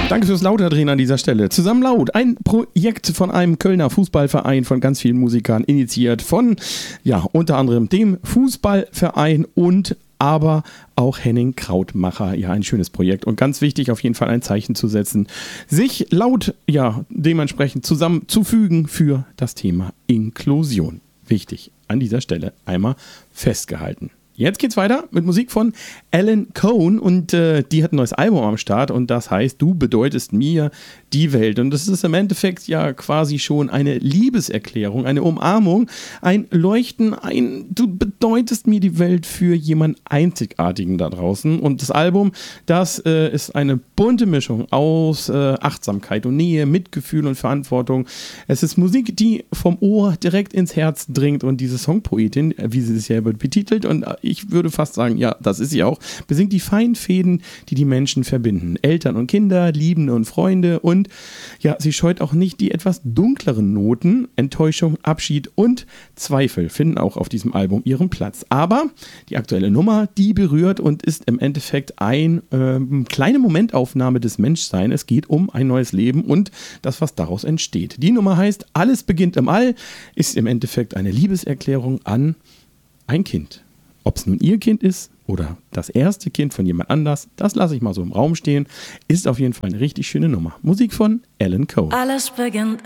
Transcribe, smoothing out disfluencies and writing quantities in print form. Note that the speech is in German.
Danke fürs Lauterdrehen an dieser Stelle. Zusammen laut, ein Projekt von einem Kölner Fußballverein von ganz vielen Musikern initiiert von, ja, unter anderem dem Fußballverein und aber auch Henning Krautmacher. Ja, ein schönes Projekt und ganz wichtig, auf jeden Fall ein Zeichen zu setzen, sich laut, ja, dementsprechend zusammenzufügen für das Thema Inklusion. Wichtig, an dieser Stelle einmal festgehalten. Jetzt geht's weiter mit Musik von Alan Cohn und die hat ein neues Album am Start und das heißt Du bedeutest mir die Welt. Und das ist im Endeffekt ja quasi schon eine Liebeserklärung, eine Umarmung, ein Leuchten, Du bedeutest mir die Welt für jemanden Einzigartigen da draußen. Und das Album, das ist eine bunte Mischung aus Achtsamkeit und Nähe, Mitgefühl und Verantwortung. Es ist Musik, die vom Ohr direkt ins Herz dringt und diese Songpoetin, wie sie sich selber betitelt, und ich würde fast sagen, ja, das ist sie auch, besingt die feinen Fäden, die die Menschen verbinden. Eltern und Kinder, Liebende und Freunde und ja, sie scheut auch nicht die etwas dunkleren Noten. Enttäuschung, Abschied und Zweifel finden auch auf diesem Album ihren Platz. Aber die aktuelle Nummer, die berührt und ist im Endeffekt eine kleine Momentaufnahme des Menschseins. Es geht um ein neues Leben und das, was daraus entsteht. Die Nummer heißt Alles beginnt im All, ist im Endeffekt eine Liebeserklärung an ein Kind. Ob es nun ihr Kind ist oder das erste Kind von jemand anders, das lasse ich mal so im Raum stehen. Ist auf jeden Fall eine richtig schöne Nummer. Musik von Alan Cohn. Alles beginnt